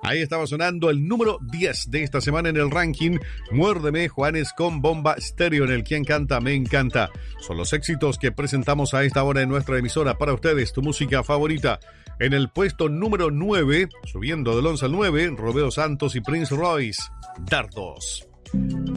Ahí estaba sonando el número 10 de esta semana en el ranking. Muérdeme, Juanes con Bomba Estéreo en el Quien Canta Me Encanta. Son los éxitos que presentamos a esta hora en nuestra emisora para ustedes, tu música favorita. En el puesto número 9, subiendo del 11 al 9, Romeo Santos y Prince Royce, Dardos.